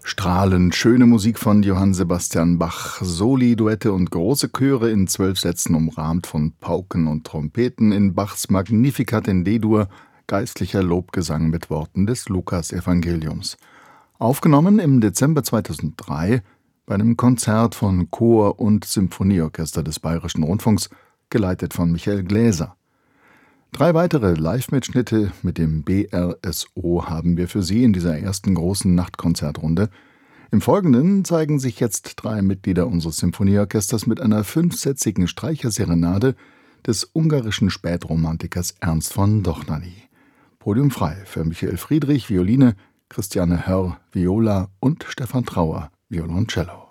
Strahlend schöne Musik von Johann Sebastian Bach, Soli, Duette und große Chöre in 12 Sätzen umrahmt von Pauken und Trompeten in Bachs Magnificat in D-Dur, geistlicher Lobgesang mit Worten des Lukasevangeliums. Aufgenommen im Dezember 2003 bei einem Konzert von Chor und Symphonieorchester des Bayerischen Rundfunks, geleitet von Michael Gläser. 3 weitere Live-Mitschnitte mit dem BRSO haben wir für Sie in dieser ersten großen Nachtkonzertrunde. Im Folgenden zeigen sich jetzt 3 Mitglieder unseres Symphonieorchesters mit einer 5-sätzigen Streicherserenade des ungarischen Spätromantikers Ernst von Dohnányi. Podium frei für Michael Friedrich, Violine, Christiane Hörr, Viola und Stefan Trauer, Violoncello.